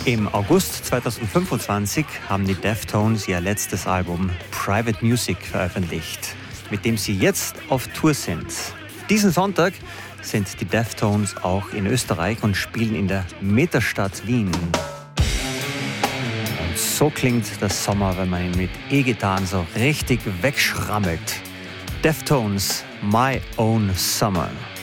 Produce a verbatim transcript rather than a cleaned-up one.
Im August zweitausendfünfundzwanzig haben die Deftones ihr letztes Album Private Music veröffentlicht, mit dem sie jetzt auf Tour sind. Diesen Sonntag sind die Deftones auch in Österreich und spielen in der Metastadt Wien. Und so klingt der Sommer, wenn man ihn mit E-Gitarren so richtig wegschrammelt. Deftones, My Own Summer.